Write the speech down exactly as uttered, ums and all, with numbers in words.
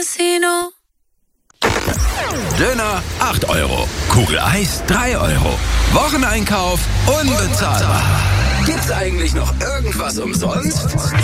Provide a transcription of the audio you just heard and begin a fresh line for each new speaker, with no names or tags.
Casino.
Döner acht Euro, Kugel Eis drei Euro. Wocheneinkauf unbezahlbar. Gibt's eigentlich noch irgendwas umsonst?